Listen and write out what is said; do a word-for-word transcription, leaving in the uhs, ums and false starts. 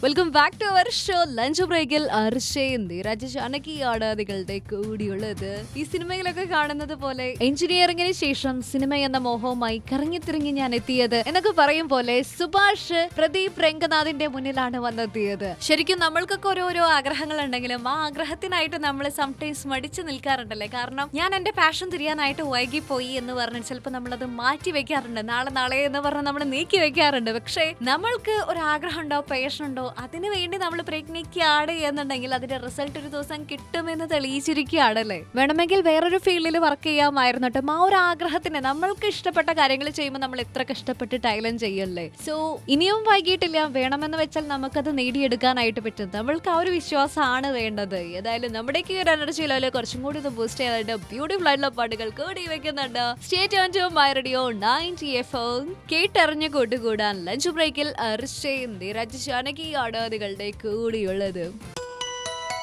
Welcome back to our show lunch ബ്രേക്കിൽ അർഷയും നീരജ് ജാനകിയാണ് നിങ്ങളുടെ കൂടിയുള്ളത്. ഈ സിനിമയിലൊക്കെ കാണുന്നത് പോലെ എഞ്ചിനീയറിംഗിന് ശേഷം സിനിമ എന്ന മോഹവുമായി കറങ്ങിത്തിറങ്ങി ഞാൻ എത്തിയത് എന്നൊക്കെ പറയും പോലെ സുഭാഷ് പ്രദീപ് രംഗനാഥിന്റെ മുന്നിലാണ് വന്നെത്തിയത്. ശരിക്കും നമ്മൾക്കൊക്കെ ഓരോരോ ആഗ്രഹങ്ങൾ ഉണ്ടെങ്കിലും ആ ആഗ്രഹത്തിനായിട്ട് നമ്മൾ സംടൈംസ് മടിച്ചു നിൽക്കാറുണ്ടല്ലേ. കാരണം ഞാൻ എന്റെ പാഷൻ തിരിയാനായിട്ട് വൈകിപ്പോയി എന്ന് പറഞ്ഞ് ചിലപ്പോൾ നമ്മളത് മാറ്റി വെക്കാറുണ്ട്. നാളെ നാളെ എന്ന് പറഞ്ഞ് നമ്മൾ നീക്കി വെക്കാറുണ്ട്. പക്ഷേ നമ്മൾക്ക് ഒരു ആഗ്രഹം ഉണ്ടോ, പാഷൻ ഉണ്ടോ, അതിനു വേണ്ടി നമ്മൾ പ്രയത്നിക്കുകയാണ് എന്നുണ്ടെങ്കിൽ അതിന്റെ റിസൾട്ട് ഒരു ദിവസം കിട്ടുമെന്ന് തെളിയിച്ചിരിക്കുകയാണല്ലേ. വേണമെങ്കിൽ വേറൊരു ഫീൽഡിൽ വർക്ക് ചെയ്യാമായിരുന്നു കേട്ടോ. ആ ഒരു ആഗ്രഹത്തിന് നമ്മൾക്ക് ഇഷ്ടപ്പെട്ട കാര്യങ്ങൾ ചെയ്യുമ്പോൾ നമ്മൾ എത്ര കഷ്ടപ്പെട്ട് ടൈലൻ ചെയ്യല്ലേ. സോ ഇനിയും വൈകിട്ടില്ല, വേണമെന്ന് വെച്ചാൽ നമുക്കത് നേടിയെടുക്കാനായിട്ട് പറ്റും. നമ്മൾക്ക് ആ ഒരു വിശ്വാസമാണ് വേണ്ടത്. ഏതായാലും നമ്മുടെ ഈ ഒരു എനർജി ലെവലിൽ കുറച്ചും കൂടി ഇത് ബൂസ്റ്റ് ചെയ്യാനായിട്ട് ബ്യൂട്ടിഫുൾ ആയിട്ടുള്ള പാട്ടുകൾ കൂടി വെക്കുന്നുണ്ട്. State on to my radio ninety F M കേട്ടറിഞ്ഞു കൂട്ടുകൂടാൻ ലഞ്ച് ബ്രേക്കിൽ അർഷയും നീരജ് ജാനകിയാണ് നിങ്ങളുടെ കൂടിയുള്ളത്.